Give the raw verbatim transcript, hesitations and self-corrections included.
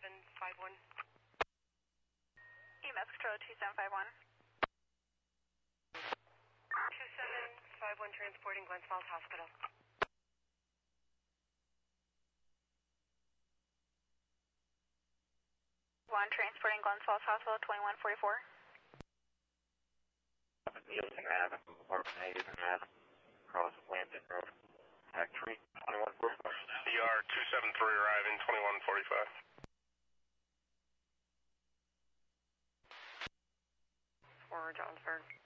seven five one. E M S Control two seven five one. two seven five one transporting Glens Falls Hospital. One transporting Glens Falls Hospital, twenty-one forty-four. Nielsen Ave, Apartment A, Nielsen Ave, across Lampton Road, Factory, twenty-one forty-five. D R two seven three arriving, twenty-one forty-five. For Johnsburg.